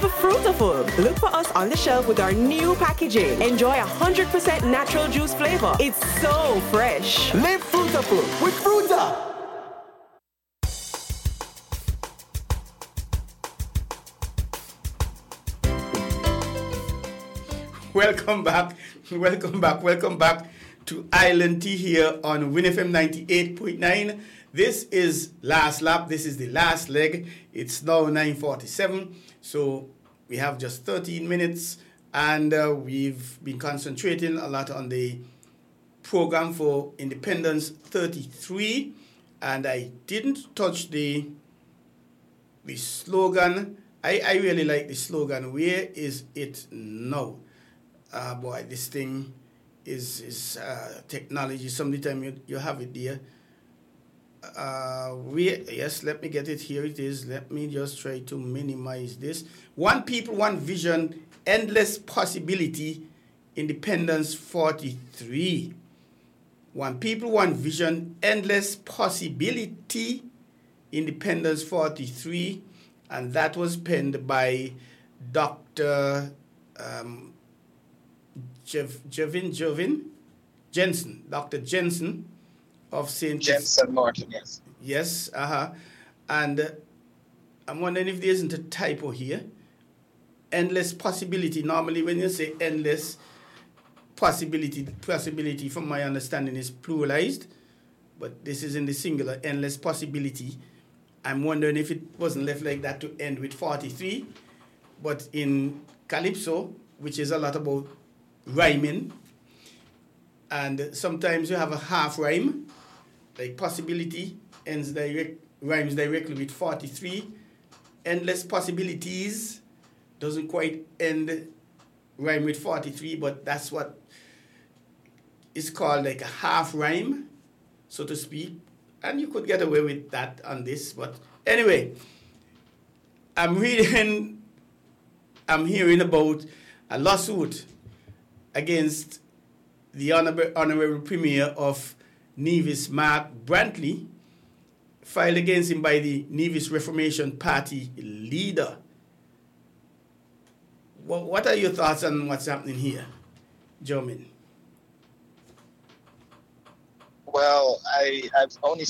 Fruitaful. Look for us on the shelf with our new packaging. Enjoy 100% natural juice flavor. It's so fresh. Live Fruitaful with Fruita. Welcome back to Island Tea here on WinFM 98.9. This is last lap. This is the last leg. It's now 9:47, so we have just 13 minutes, and we've been concentrating a lot on the program for Independence 33, and I didn't touch the slogan. I really like the slogan. Where is it now? Boy, this thing is technology. Sometimes you have it there. Yes, let me get it. Here it is. Let me just try to minimize this. One people, one vision, endless possibility, Independence 43. One people, one vision, endless possibility, Independence 43. And that was penned by Dr. Jensen, Dr. Jensen of St. Jensen Martin, yes. Yes, And I'm wondering if there isn't a typo here. Endless possibility. Normally when you say endless possibility from my understanding is pluralized, but this is in the singular, endless possibility. I'm wondering if it wasn't left like that to end with 43, but in Calypso, which is a lot about rhyming, and sometimes you have a half rhyme, like possibility rhymes directly with 43. Endless possibilities doesn't quite rhyme with 43, but that's what is called like a half rhyme, so to speak. And you could get away with that on this, but anyway, I'm hearing about a lawsuit against the Honorable Premier of Nevis, Mark Brantley, filed against him by the Nevis Reformation Party leader. What are your thoughts on what's happening here, Jomin? Well, I've only